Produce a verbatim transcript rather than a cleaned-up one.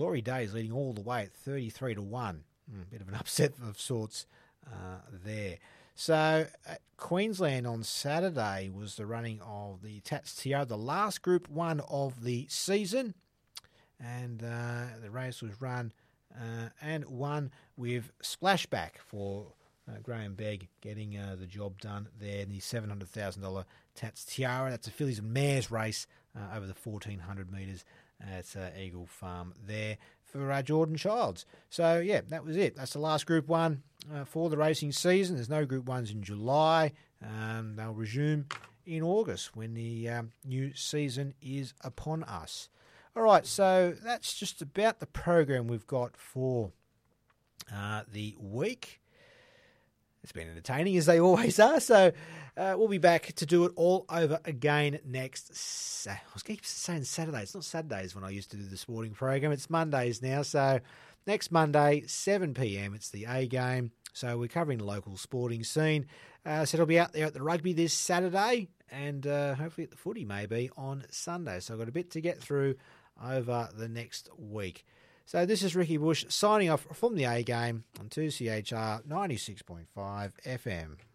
Glory Days leading all the way at thirty-three to one. Mm, bit of an upset of sorts uh, there. So at Queensland on Saturday was the running of the Tats Tiara, the last Group one of the season. And uh, the race was run uh, and won with splashback for uh, Graham Begg getting uh, the job done there in the seven hundred thousand dollars Tats Tiara. That's a fillies and mares race uh, over the fourteen hundred metres at uh, Eagle Farm there for uh, Jordan Childs. So, yeah, that was it. That's the last Group one uh, for the racing season. There's no Group ones in July. Um, they'll resume in August when the um, new season is upon us. All right, so that's just about the program we've got for uh, the week. It's been entertaining, as they always are, so uh, we'll be back to do it all over again next Sa- I was keep saying Saturday. It's not Saturdays when I used to do the sporting program. It's Mondays now, so next Monday, seven p.m, it's the A game, so we're covering the local sporting scene. Uh, so it'll be out there at the rugby this Saturday, and uh, hopefully at the footy maybe on Sunday. So I've got a bit to get through over the next week. So this is Ricky Bush signing off from the A Game on two C H R ninety-six point five F M.